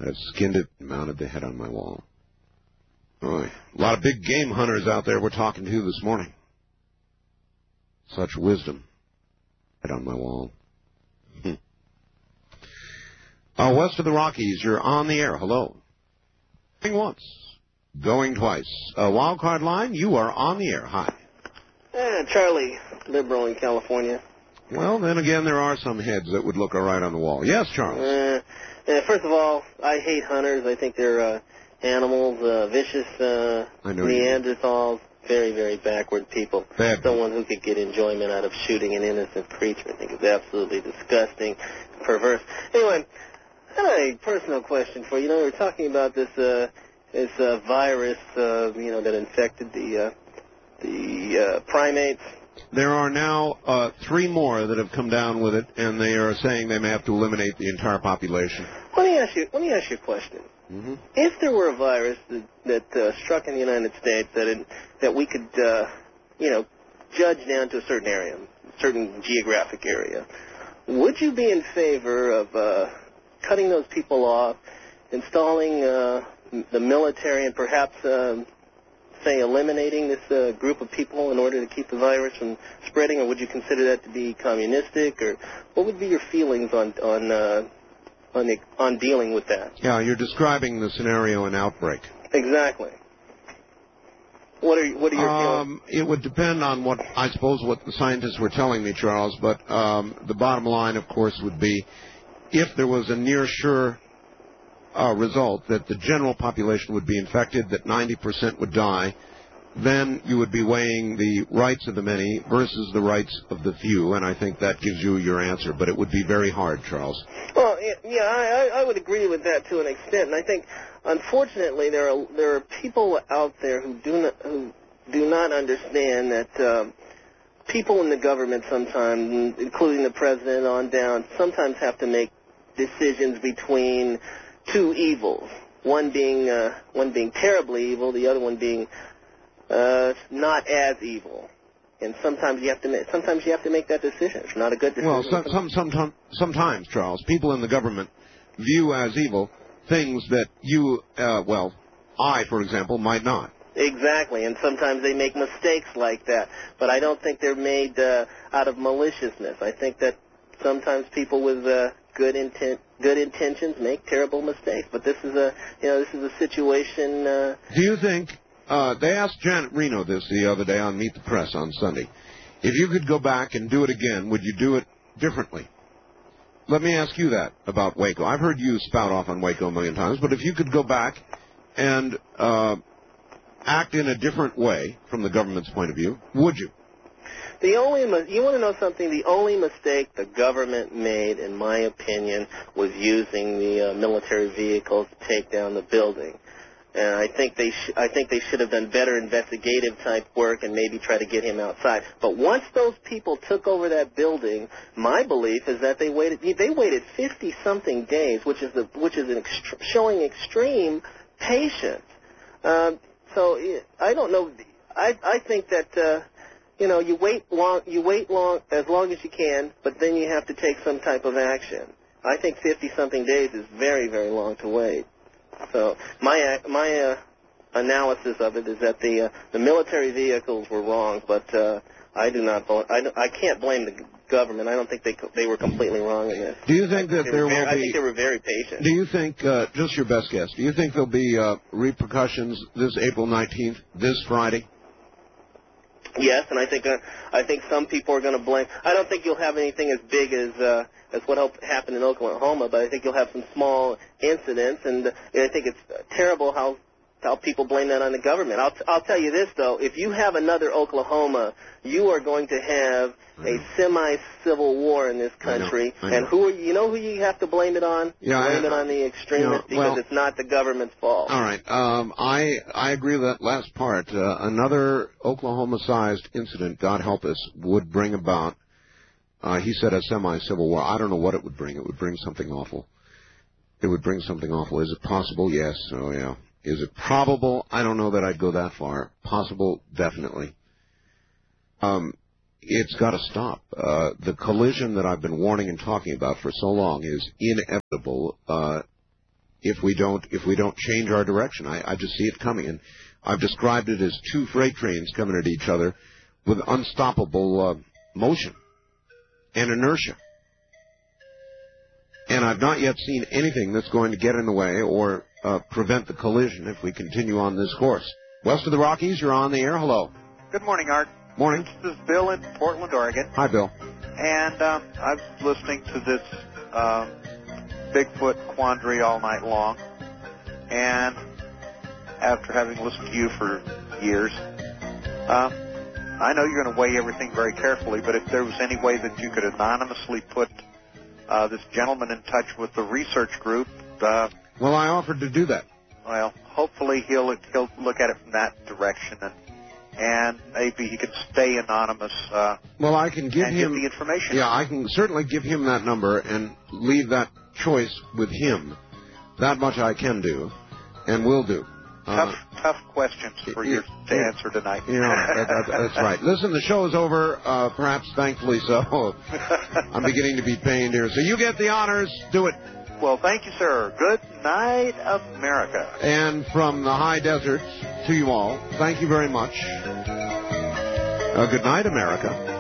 I've skinned it and mounted the head on my wall. Boy, a lot of big game hunters out there we're talking to this morning. Such wisdom. Head on my wall. West of the Rockies, you're on the air. Hello. Going once. Going twice. Wild card line, you are on the air. Hi. Charlie, liberal in California. Well, then again, there are some heads that would look all right on the wall. Yes, Charles. First of all, I hate hunters. I think they're animals, vicious Neanderthals, very, very backward people. Someone who could get enjoyment out of shooting an innocent creature, I think, is absolutely disgusting, perverse. Anyway, I have a personal question for you. You know, we were talking about this virus, that infected the primates. There are now 3 more that have come down with it, and they are saying they may have to eliminate the entire population. Let me ask you a question. Mm-hmm. If there were a virus that struck in the United States that we could, judge down to a certain area, certain geographic area, would you be in favor of cutting those people off, installing the military, and perhaps say eliminating this group of people in order to keep the virus from spreading, or would you consider that to be communistic, or what would be your feelings on dealing with that? Yeah, you're describing the scenario in outbreak. Exactly. What are your feelings? It would depend on what the scientists were telling me, Charles, but the bottom line, of course, would be if there was a near sure result that the general population would be infected, that 90% would die, then you would be weighing the rights of the many versus the rights of the few, and I think that gives you your answer. But it would be very hard, Charles. Well, yeah, I would agree with that to an extent, and I think, unfortunately, there are people out there who do not understand that people in the government sometimes, including the president on down, sometimes have to make decisions between 2 evils. One being terribly evil, the other one being not as evil. And sometimes you have to make that decision. It's not a good decision. Well, sometimes, Charles, people in the government view as evil things that you, I, for example, might not. Exactly, and sometimes they make mistakes like that. But I don't think they're made out of maliciousness. I think that sometimes people with good intentions make terrible mistakes. But this is a situation. Do you think? They asked Janet Reno this the other day on Meet the Press on Sunday. If you could go back and do it again, would you do it differently? Let me ask you that about Waco. I've heard you spout off on Waco a million times, but if you could go back and act in a different way from the government's point of view, would you? You want to know something? The only mistake the government made, in my opinion, was using the military vehicles to take down the building. And I think they should have done better investigative type work and maybe try to get him outside. But once those people took over that building, my belief is that they waited 50-something days, which is showing extreme patience. So I don't know. I think that you wait long as long as you can, but then you have to take some type of action. I think 50-something days is very, very long to wait. So my analysis of it is that the military vehicles were wrong, but I can't blame the government. I don't think they were completely wrong in this. Do you think that there will be? I think they were very patient. Do you think, just your best guess, do you think there'll be repercussions this April 19th, this Friday? Yes, and I think some people are going to blame. I don't think you'll have anything as big as what happened in Oklahoma, but I think you'll have some small incidents, and I think it's terrible how people blame that on the government. I'll tell you this though: if you have another Oklahoma, you are going to have a semi-civil war in this country. I know. And who you have to blame it on? Yeah, blame it on the extremists because it's not the government's fault. All right, I agree with that last part. Another Oklahoma-sized incident, God help us, would bring about. He said a semi-civil war. I don't know what it would bring. It would bring something awful. It would bring something awful. Is it possible? Yes. Oh yeah. Is it probable? I don't know that I'd go that far. Possible? Definitely. It's got to stop. The collision that I've been warning and talking about for so long is inevitable. if we don't change our direction. I just see it coming, and I've described it as two freight trains coming at each other with unstoppable motion and inertia. And I've not yet seen anything that's going to get in the way or prevent the collision if we continue on this course. West of the Rockies, you're on the air. Hello. Good morning, Art. Morning. This is Bill in Portland, Oregon. Hi, Bill. And I was listening to this Bigfoot quandary all night long. And after having listened to you for years, I know you're going to weigh everything very carefully, but if there was any way that you could anonymously put this gentleman in touch with the research group. Well, I offered to do that. Well, hopefully he'll look at it from that direction, and maybe he can stay anonymous. Well, I can give him get the information. Yeah, I can certainly give him that number and leave that choice with him. That much I can do, and will do. Tough questions for you to answer tonight. That's right. Listen, the show is over, perhaps thankfully so. I'm beginning to be pained here. So you get the honors. Do it. Well, thank you, sir. Good night, America. And from the high deserts to you all, thank you very much. Good night, America.